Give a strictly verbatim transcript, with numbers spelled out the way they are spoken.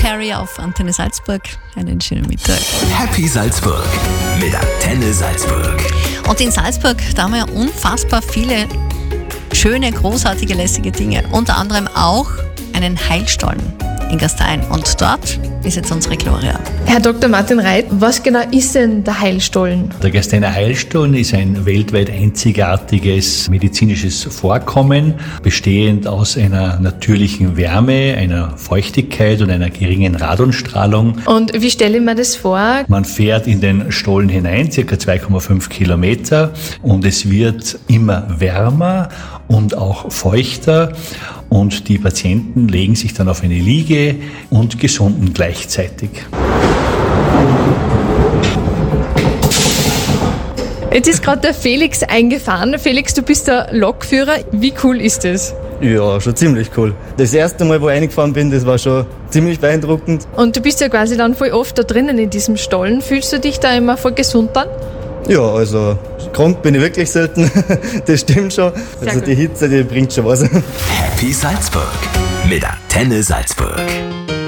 Perry auf Antenne Salzburg. Einen schönen Mittag. Happy Salzburg mit Antenne Salzburg. Und in Salzburg, da haben wir unfassbar viele schöne, großartige, lässige Dinge. Unter anderem auch einen Heilstollen in Gastein. Und dort ist jetzt unsere Gloria. Herr Doktor Martin Reit, was genau ist denn der Heilstollen? Der Gasteiner Heilstollen ist ein weltweit einzigartiges medizinisches Vorkommen, bestehend aus einer natürlichen Wärme, einer Feuchtigkeit und einer geringen Radonstrahlung. Und wie stelle ich mir das vor? Man fährt in den Stollen hinein, circa zwei Komma fünf Kilometer, und es wird immer wärmer und auch feuchter. Und die Patienten legen sich dann auf eine Liege und gesunden gleichzeitig. Jetzt ist gerade der Felix eingefahren. Felix, du bist der Lokführer. Wie cool ist das? Ja, schon ziemlich cool. Das erste Mal, wo ich reingefahren bin, das war schon ziemlich beeindruckend. Und du bist ja quasi dann voll oft da drinnen in diesem Stollen. Fühlst du dich da immer voll gesund dann? Ja, also krank bin ich wirklich selten. Das stimmt schon. Sehr Also gut. die Hitze, die bringt schon was. Happy Salzburg mit Antenne Salzburg.